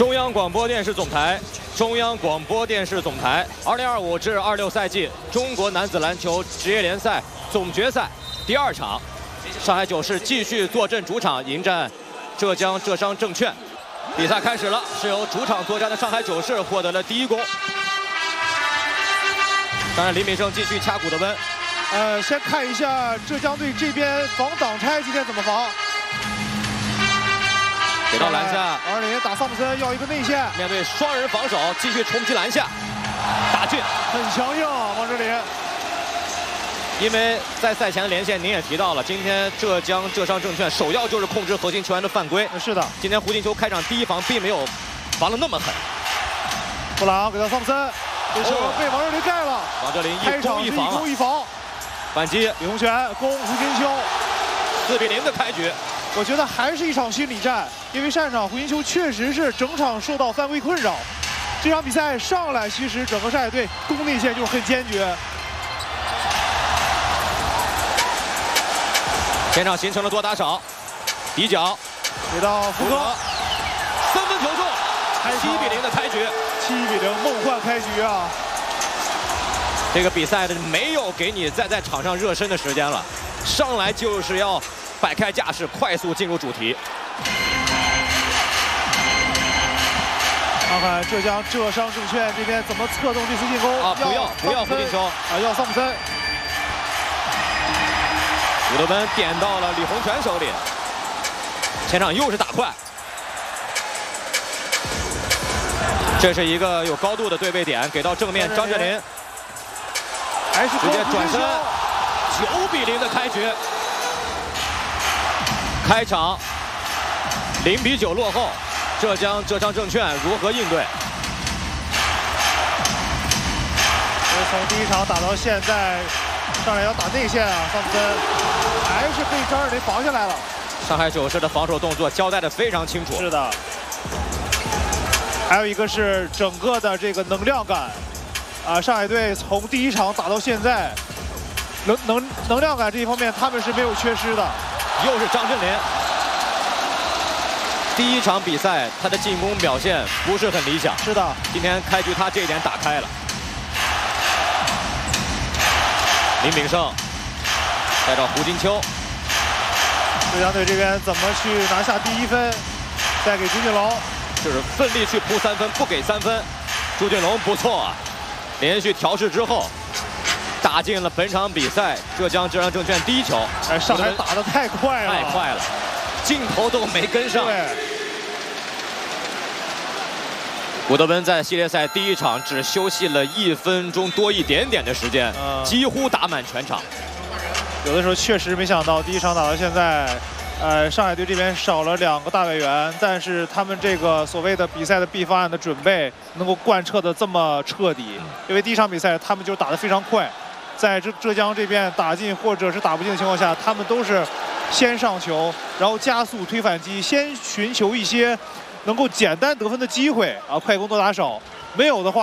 中央广播电视总台，中央广播电视总台，2025至26赛季中国男子篮球职业联赛总决赛第2场，上海九市继续坐镇主场迎战浙江浙商证券。比赛开始了，是由主场作战的上海九市获得了第1攻。当然，林炳胜继续掐古德温。 先看一下浙江队这边防挡拆今天怎么防。 给到篮下， 王志林打桑普森要一个内线， 面对双人防守，继续冲击篮下，打进， 很强硬啊，王志林。 因为在赛前的连线您也提到了，今天浙江浙商证券首要就是控制核心球员的犯规。 是的， 今天胡金秋开场第1防并没有防得那么狠。 布朗给到桑普森，这球被王志林盖了。 王哲林一攻一防， 反击李洪权攻胡金秋 ，4比0的开局。 我觉得还是一场心理战，因为上场胡金秋确实是整场受到犯规困扰。这场比赛上来，其实整个上海队攻内线就很坚决。 前场形成了多打少，底角给到福哥 ，3分球中，7比0的开局 ，7比0梦幻开局啊！ 这个比赛的没有给你再在场上热身的时间了，上来就是要。 摆开架势，快速进入主题。 看看浙江浙商证券这边怎么策动这次进攻啊！不要胡金秋啊！要桑普森。 古德温点到了李洪权手里，前场又是打快。这是一个有高度的对位点，给到正面张镇麟， 还是直接转身，9比0的开局。 开场0比9落后，浙江浙商证券如何应对？ 从第1场打到现在，上来要打内线啊，桑普森还是被张镇麟防下来了。 上海九市的防守动作交代的非常清楚。 是的，还有一个是整个的这个能量感啊，上海队从第1场打到现在，能量感这一方面他们是没有缺失的。 又是张镇麟，第1场比赛他的进攻表现不是很理想。 是的， 今天开局他这一点打开了。林炳胜带到胡金秋， 浙江队这边怎么去拿下第1分？再给朱俊龙， 就是奋力去扑3分，不给3分。朱俊龙不错啊，连续调试之后。 打进了本场比赛浙江浙商证券第1球， 上海打得太快了， 太快了，镜头都没跟上。 对， 古德温在系列赛第1场只休息了1分钟多一点点的时间，几乎打满全场。 有的时候确实没想到第1场打到现在，上海队这边少了2个大外援，但是他们这个所谓的比赛的 B 方案的准备能够贯彻的这么彻底，因为第1场比赛他们就打得非常快。 在浙江这边打进或者是打不进的情况下，他们都是先上球，然后加速推反击，先寻求一些能够简单得分的机会啊，快攻多打少。没有的话。